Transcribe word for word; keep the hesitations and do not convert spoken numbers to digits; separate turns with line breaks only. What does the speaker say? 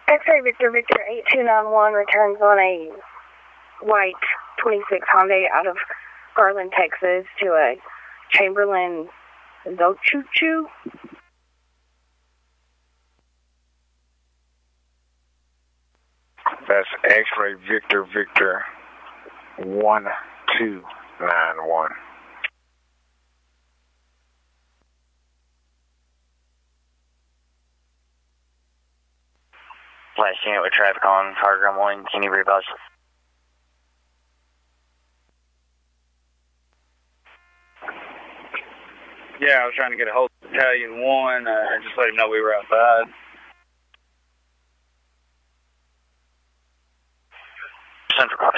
X-ray Victor Victor eight two nine one returns on a white twenty-six Hyundai out of Garland, Texas to a Chamberlain Zochuchu.
That's X-ray Victor Victor one two nine one.
Last unit with traffic on Fargram one, can you readvise?
Yeah, I was trying to get a hold of Battalion one, uh, just let him know we were outside.
Central copy.